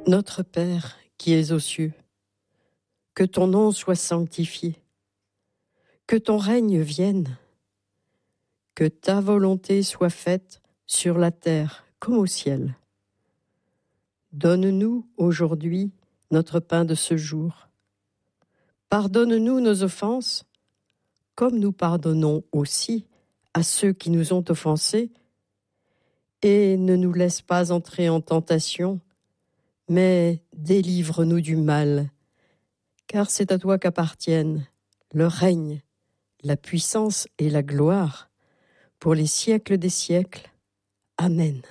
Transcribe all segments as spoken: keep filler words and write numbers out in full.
Notre Père qui es aux cieux, que ton nom soit sanctifié, que ton règne vienne, que ta volonté soit faite sur la terre comme au ciel. Donne-nous aujourd'hui notre pain de ce jour. Pardonne-nous nos offenses, comme nous pardonnons aussi à ceux qui nous ont offensés, et ne nous laisse pas entrer en tentation, mais délivre-nous du mal, car c'est à toi qu'appartiennent le règne, la puissance et la gloire, pour les siècles des siècles. Amen.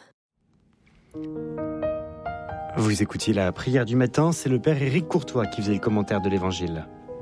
Vous écoutiez la prière du matin, c'est le Père Éric Courtois qui faisait le commentaire de l'Évangile.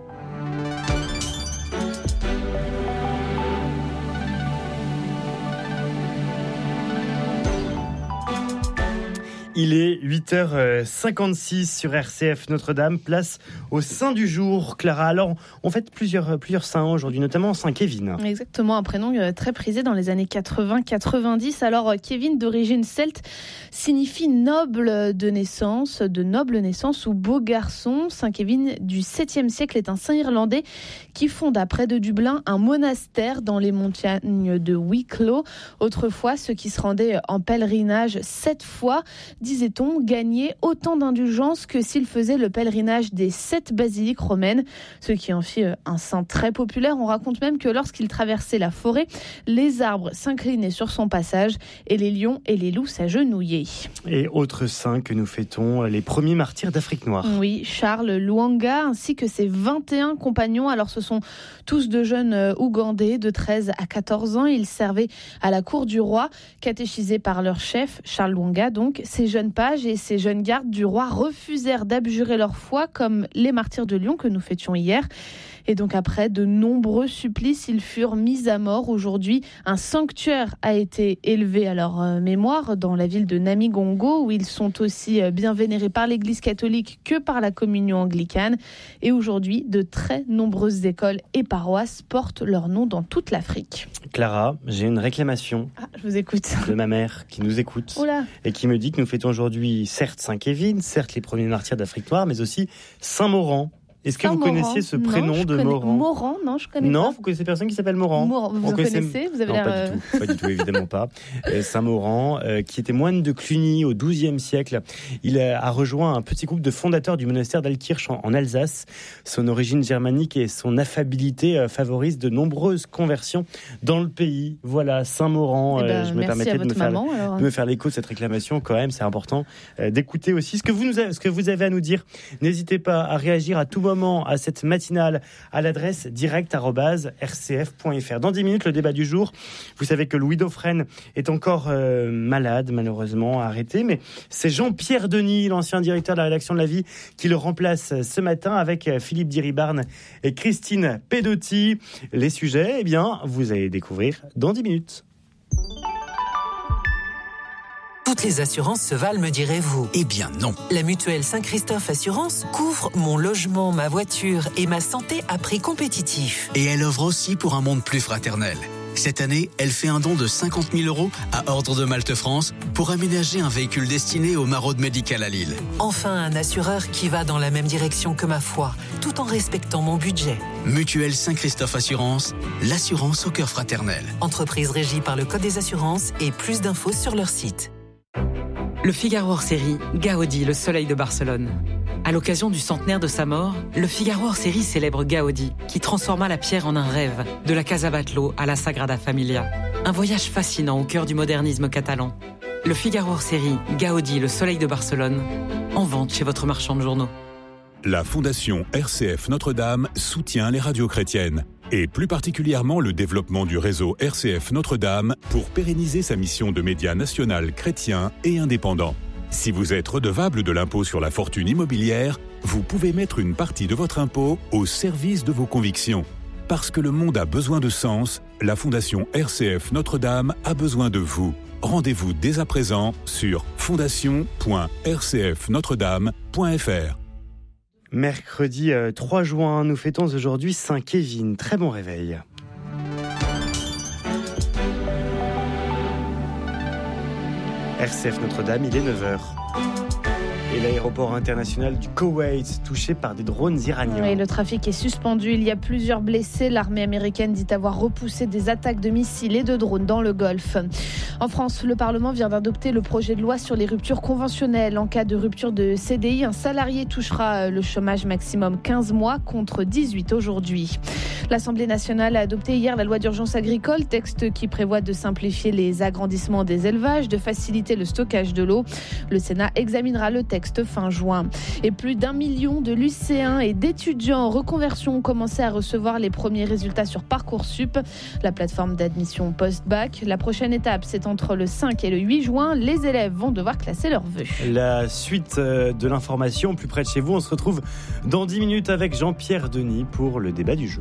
Il est huit heures cinquante-six sur R C F Notre-Dame, place au Saint du jour. Clara, alors on fête plusieurs, plusieurs saints aujourd'hui, notamment Saint Kevin. Exactement, un prénom très prisé dans les années quatre-vingts quatre-vingt-dix. Alors Kevin, d'origine celte, signifie noble de naissance, de noble naissance ou beau garçon. Saint Kevin du septième siècle est un saint irlandais qui fonda près de Dublin un monastère dans les montagnes de Wicklow. Autrefois, ceux qui se rendaient en pèlerinage sept fois, disait-on, gagnaient autant d'indulgence que s'ils faisaient le pèlerinage des sept basiliques romaines, ce qui en fit un saint très populaire. On raconte même que lorsqu'il traversait la forêt, les arbres s'inclinaient sur son passage et les lions et les loups s'agenouillaient. Et autre saint que nous fêtons, les premiers martyrs d'Afrique noire. Oui, Charles Lwanga ainsi que ses vingt et un compagnons. Alors ce sont tous de jeunes Ougandais de treize à quatorze ans. Ils servaient à la cour du roi, catéchisés par leur chef, Charles Lwanga donc. Ces jeunes pages et ces jeunes gardes du roi refusèrent d'abjurer leur foi comme les martyrs de Lyon que nous fêtions hier. Et donc après de nombreux supplices, ils furent mis à mort. Aujourd'hui, un sanctuaire a été élevé à leur mémoire dans la ville de Namigongo, où ils sont aussi bien vénérés par l'Église catholique que par la communion anglicane. Et aujourd'hui, de très nombreuses écoles et paroisses portent leur nom dans toute l'Afrique. Clara, j'ai une réclamation. Ah, je vous écoute. De ma mère qui nous écoute. Oula. Et qui me dit que nous fêtons aujourd'hui, certes Saint Kevin, certes les premiers martyrs d'Afrique noire, mais aussi Saint Morand. Est-ce que vous Morand. connaissiez ce prénom non, de connais... Morand Morand, non, je connais non, pas. Non, vous connaissez personne qui s'appelle Morand. Morand. Vous On en connaissait... connaissez Vous avez non, l'air... pas du tout, pas du tout, évidemment pas. Euh, Saint Morand, euh, qui était moine de Cluny au douzième siècle, il a, a rejoint un petit groupe de fondateurs du monastère d'Altkirch en, en Alsace. Son origine germanique et son affabilité euh, favorisent de nombreuses conversions dans le pays. Voilà, Saint Morand. Eh ben, euh, je me permettais de me, maman, faire, alors... de me faire l'écho de cette réclamation quand même. C'est important euh, d'écouter aussi ce que, vous nous avez, ce que vous avez à nous dire. N'hésitez pas à réagir à tout moment à cette matinale à l'adresse direct arobase r c f point f r. Dans dix minutes, le débat du jour. Vous savez que Louis Dauphren est encore euh, malade, malheureusement, arrêté. Mais c'est Jean-Pierre Denis, l'ancien directeur de la rédaction de La Vie, qui le remplace ce matin avec Philippe Diribarne et Christine Pedotti. Les sujets, eh bien, vous allez découvrir dans dix minutes. Toutes les assurances se valent, me direz-vous? Eh bien non. La mutuelle Saint-Christophe Assurance couvre mon logement, ma voiture et ma santé à prix compétitif. Et elle œuvre aussi pour un monde plus fraternel. Cette année, elle fait un don de cinquante mille euros à Ordre de Malte France pour aménager un véhicule destiné au maraude médical à Lille. Enfin, un assureur qui va dans la même direction que ma foi, tout en respectant mon budget. Mutuelle Saint-Christophe Assurance, l'assurance au cœur fraternel. Entreprise régie par le Code des assurances et plus d'infos sur leur site. Le Figaro hors-série, Gaudi, le soleil de Barcelone. À l'occasion du centenaire de sa mort, le Figaro hors-série célèbre Gaudi, qui transforma la pierre en un rêve, de la Casa Batlló à la Sagrada Familia. Un voyage fascinant au cœur du modernisme catalan. Le Figaro hors-série, Gaudi, le soleil de Barcelone, en vente chez votre marchand de journaux. La Fondation R C F Notre-Dame soutient les radios chrétiennes, et plus particulièrement le développement du réseau R C F Notre-Dame pour pérenniser sa mission de média national chrétien et indépendant. Si vous êtes redevable de l'impôt sur la fortune immobilière, vous pouvez mettre une partie de votre impôt au service de vos convictions. Parce que le monde a besoin de sens, la Fondation R C F Notre-Dame a besoin de vous. Rendez-vous dès à présent sur fondation point r c f notre dame point f r. Mercredi trois juin, nous fêtons aujourd'hui Saint Kevin. Très bon réveil. R C F Notre-Dame, il est neuf heures. Et l'aéroport international du Koweït touché par des drones iraniens. Et le trafic est suspendu. Il y a plusieurs blessés. L'armée américaine dit avoir repoussé des attaques de missiles et de drones dans le Golfe. En France, le Parlement vient d'adopter le projet de loi sur les ruptures conventionnelles. En cas de rupture de C D I, un salarié touchera le chômage maximum quinze mois contre dix-huit aujourd'hui. L'Assemblée nationale a adopté hier la loi d'urgence agricole, texte qui prévoit de simplifier les agrandissements des élevages, de faciliter le stockage de l'eau. Le Sénat examinera le texte fin juin. Et plus d'un million de lycéens et d'étudiants en reconversion ont commencé à recevoir les premiers résultats sur Parcoursup, la plateforme d'admission post-bac. La prochaine étape, c'est entre le cinq et le huit juin. Les élèves vont devoir classer leurs vœux. La suite de l'information plus près de chez vous, on se retrouve dans dix minutes avec Jean-Pierre Denis pour le débat du jour.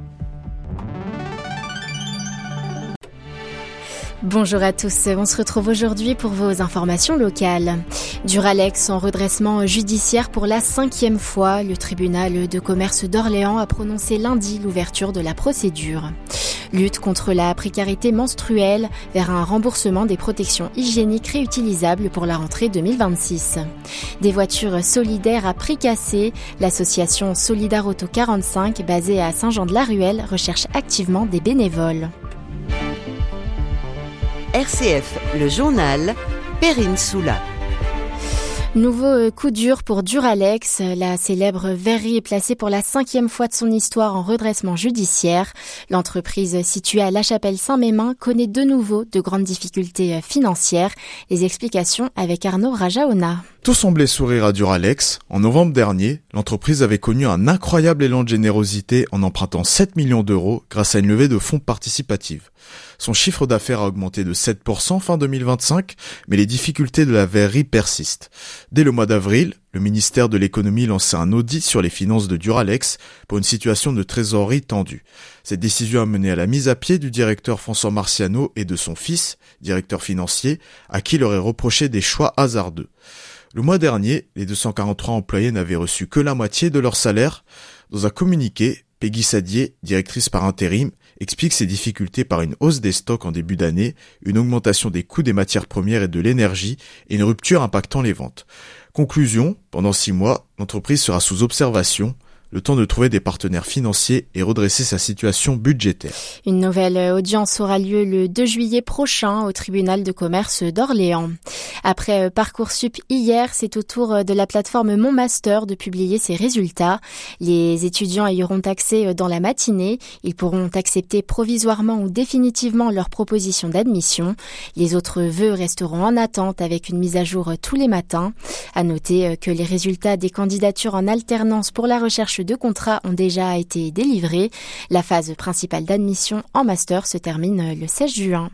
Bonjour à tous, on se retrouve aujourd'hui pour vos informations locales. Duralex en redressement judiciaire pour la cinquième fois. Le tribunal de commerce d'Orléans a prononcé lundi l'ouverture de la procédure. Lutte contre la précarité menstruelle vers un remboursement des protections hygiéniques réutilisables pour la rentrée deux mille vingt-six. Des voitures solidaires à prix cassé. L'association Solidar Auto quarante-cinq, basée à Saint-Jean-de-la-Ruelle, recherche activement des bénévoles. R C F, le journal, Perrine Soula. Nouveau coup dur pour Duralex. La célèbre verrerie est placée pour la cinquième fois de son histoire en redressement judiciaire. L'entreprise située à La Chapelle-Saint-Mémin connaît de nouveau de grandes difficultés financières. Les explications avec Arnaud Rajaona. Tout semblait sourire à Duralex. En novembre dernier, l'entreprise avait connu un incroyable élan de générosité en empruntant sept millions d'euros grâce à une levée de fonds participative. Son chiffre d'affaires a augmenté de sept pour cent fin deux mille vingt-cinq, mais les difficultés de la verrerie persistent. Dès le mois d'avril, le ministère de l'économie lançait un audit sur les finances de Duralex pour une situation de trésorerie tendue. Cette décision a mené à la mise à pied du directeur François Marciano et de son fils, directeur financier, à qui il aurait reproché des choix hasardeux. Le mois dernier, les deux cent quarante-trois employés n'avaient reçu que la moitié de leur salaire. Dans un communiqué, Peggy Sadier, directrice par intérim, explique ses difficultés par une hausse des stocks en début d'année, une augmentation des coûts des matières premières et de l'énergie et une rupture impactant les ventes. Conclusion, pendant six mois, l'entreprise sera sous observation, le temps de trouver des partenaires financiers et redresser sa situation budgétaire. Une nouvelle audience aura lieu le deux juillet prochain au tribunal de commerce d'Orléans. Après Parcoursup hier, c'est au tour de la plateforme Mon Master de publier ses résultats. Les étudiants y auront accès dans la matinée. Ils pourront accepter provisoirement ou définitivement leur proposition d'admission. Les autres vœux resteront en attente avec une mise à jour tous les matins. À noter que les résultats des candidatures en alternance pour la recherche de contrats ont déjà été délivrés. La phase principale d'admission en master se termine le seize juin.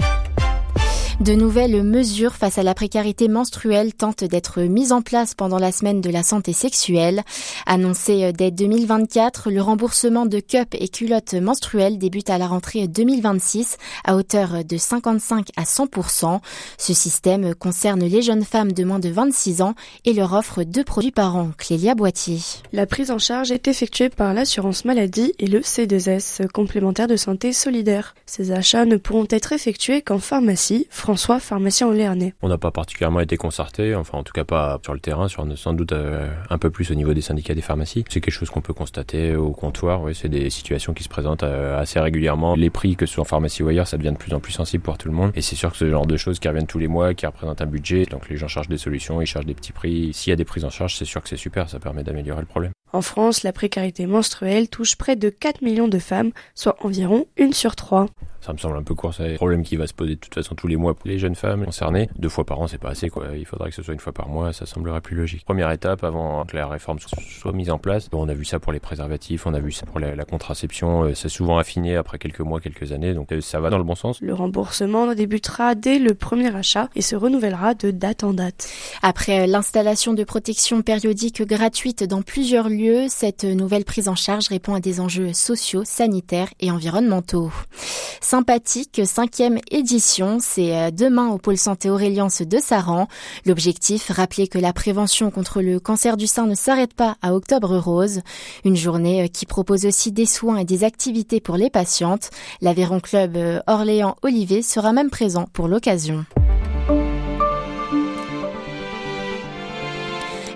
De nouvelles mesures face à la précarité menstruelle tentent d'être mises en place pendant la semaine de la santé sexuelle. Annoncé dès deux mille vingt-quatre, le remboursement de cups et culottes menstruelles débute à la rentrée deux mille vingt-six à hauteur de cinquante-cinq à cent pour cent. Ce système concerne les jeunes femmes de moins de vingt-six ans et leur offre deux produits par an. Clélia Boitier. La prise en charge est effectuée par l'assurance maladie et le C deux S, complémentaire de santé solidaire. Ces achats ne pourront être effectués qu'en pharmacie. François, pharmacien au Léernais. On n'a pas particulièrement été concerté, enfin en tout cas pas sur le terrain, sur, sans doute euh, un peu plus au niveau des syndicats des pharmacies. C'est quelque chose qu'on peut constater au comptoir, oui, c'est des situations qui se présentent euh, assez régulièrement. Les prix, que ce soit en pharmacie ou ailleurs, ça devient de plus en plus sensible pour tout le monde. Et c'est sûr que ce genre de choses qui reviennent tous les mois, qui représentent un budget, donc les gens cherchent des solutions, ils cherchent des petits prix. S'il y a des prises en charge, c'est sûr que c'est super, ça permet d'améliorer le problème. En France, la précarité menstruelle touche près de quatre millions de femmes, soit environ une sur trois. Ça me semble un peu court, c'est un problème qui va se poser de toute façon tous les mois pour les jeunes femmes concernées. Deux fois par an, c'est pas assez, quoi. Il faudrait que ce soit une fois par mois, ça semblerait plus logique. Première étape avant que la réforme soit mise en place. On a vu ça pour les préservatifs, on a vu ça pour la, la contraception. C'est souvent affiné après quelques mois, quelques années, donc ça va dans le bon sens. Le remboursement débutera dès le premier achat et se renouvellera de date en date. Après l'installation de protection périodique gratuite dans plusieurs lieux, cette nouvelle prise en charge répond à des enjeux sociaux, sanitaires et environnementaux. Sympathique, cinquième édition, c'est demain au pôle santé Aureliance de Saran. L'objectif, rappeler que la prévention contre le cancer du sein ne s'arrête pas à Octobre Rose. Une journée qui propose aussi des soins et des activités pour les patientes. L'Aveyron Club Orléans-Olivet sera même présent pour l'occasion.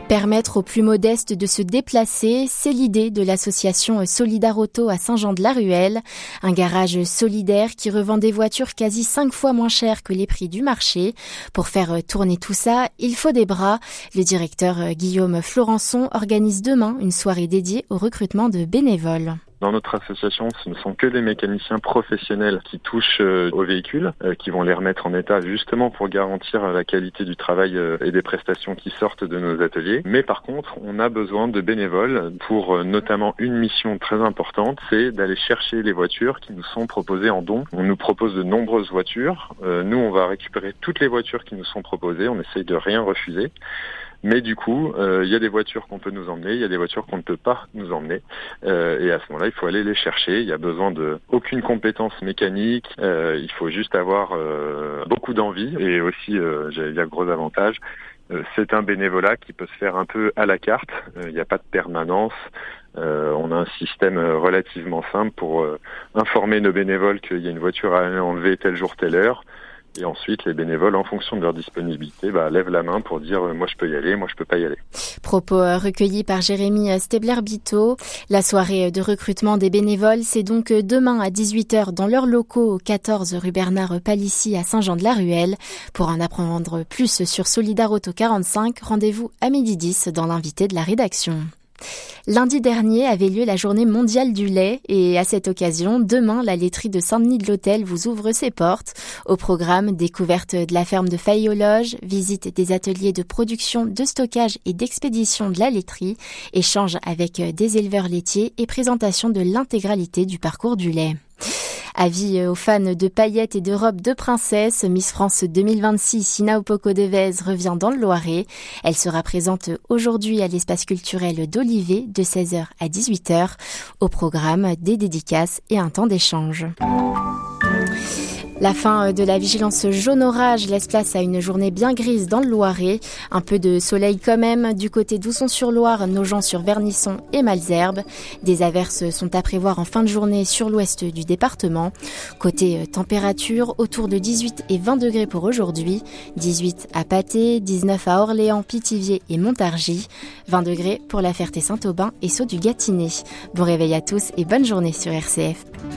Permettre aux plus modestes de se déplacer, c'est l'idée de l'association Solidarauto à Saint-Jean-de-la-Ruelle. Un garage solidaire qui revend des voitures quasi cinq fois moins chères que les prix du marché. Pour faire tourner tout ça, il faut des bras. Le directeur Guillaume Florençon organise demain une soirée dédiée au recrutement de bénévoles. Dans notre association, ce ne sont que des mécaniciens professionnels qui touchent euh, aux véhicules, euh, qui vont les remettre en état justement pour garantir la qualité du travail euh, et des prestations qui sortent de nos ateliers. Mais par contre, on a besoin de bénévoles pour euh, notamment une mission très importante, c'est d'aller chercher les voitures qui nous sont proposées en don. On nous propose de nombreuses voitures. Euh, nous, on va récupérer toutes les voitures qui nous sont proposées. On essaye de rien refuser. Mais du coup, il euh, y a des voitures qu'on peut nous emmener, il y a des voitures qu'on ne peut pas nous emmener. Euh, et à ce moment-là, il faut aller les chercher. Il y a besoin de aucune compétence mécanique. Euh, il faut juste avoir euh, beaucoup d'envie. Et aussi, euh, il y a le gros avantage, euh, c'est un bénévolat qui peut se faire un peu à la carte. Il n'y a pas de permanence. Euh, on a un système relativement simple pour euh, informer nos bénévoles qu'il y a une voiture à enlever tel jour, telle heure. Et ensuite, les bénévoles, en fonction de leur disponibilité, bah, lèvent la main pour dire euh, « moi je peux y aller, moi je peux pas y aller ». Propos recueillis par Jérémy Stebler-Bito. La soirée de recrutement des bénévoles, c'est donc demain à dix-huit heures dans leurs locaux au quatorze rue Bernard Palissy à Saint-Jean-de-la-Ruelle. Pour en apprendre plus sur Solidarauto quarante-cinq, rendez-vous à midi dix dans l'invité de la rédaction. Lundi dernier avait lieu la journée mondiale du lait et à cette occasion, demain, la laiterie de Saint-Denis-de-l'Hôtel vous ouvre ses portes. Au programme, découverte de la ferme de Faye-aux-Loges, visite des ateliers de production, de stockage et d'expédition de la laiterie, échange avec des éleveurs laitiers et présentation de l'intégralité du parcours du lait. Avis aux fans de paillettes et de robes de princesse, Miss France deux mille vingt-six, Sina Opoko-Devez revient dans le Loiret. Elle sera présente aujourd'hui à l'espace culturel d'Olivet de seize heures à dix-huit heures. Au programme, des dédicaces et un temps d'échange. La fin de la vigilance jaune orage laisse place à une journée bien grise dans le Loiret. Un peu de soleil quand même du côté d'Ousson-sur-Loire, Nogent-sur-Vernisson et Malesherbes. Des averses sont à prévoir en fin de journée sur l'ouest du département. Côté température, autour de dix-huit et vingt degrés pour aujourd'hui. dix-huit à Patay, dix-neuf à Orléans, Pithiviers et Montargis. vingt degrés pour la Ferté-Saint-Aubin et Sceaux du Gâtinais. Bon réveil à tous et bonne journée sur R C F.